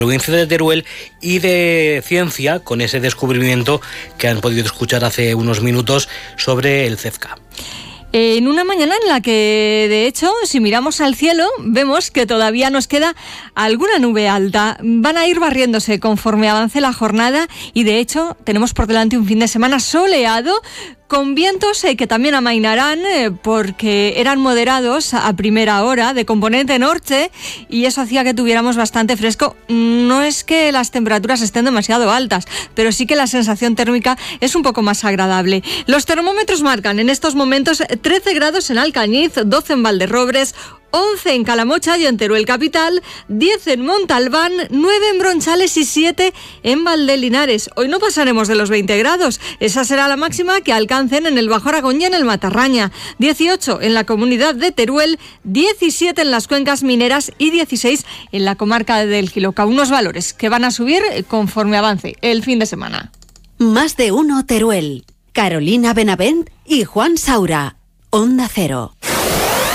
provincia de Teruel, y de ciencia, con ese descubrimiento que han podido escuchar hace unos minutos sobre el Cefca. En una mañana en la que, de hecho, si miramos al cielo, vemos que todavía nos queda alguna nube alta. Van a ir barriéndose conforme avance la jornada y, de hecho, tenemos por delante un fin de semana soleado, con vientos que también amainarán porque eran moderados a primera hora, de componente norte, y eso hacía que tuviéramos bastante fresco. No es que las temperaturas estén demasiado altas, pero sí que la sensación térmica es un poco más agradable. Los termómetros marcan en estos momentos 13 grados en Alcañiz, 12 en Valderrobres, 11 en Calamocha y en Teruel capital, 10 en Montalbán, 9 en Bronchales y 7 en Valdelinares. Hoy no pasaremos de los 20 grados. Esa será la máxima que alcancen en el Bajo Aragón y en el Matarraña. 18 en la comunidad de Teruel, 17 en las cuencas mineras y 16 en la comarca del Quiloca. Unos valores que van a subir conforme avance el fin de semana. Más de uno Teruel. Carolina Benavent y Juan Saura. Onda Cero.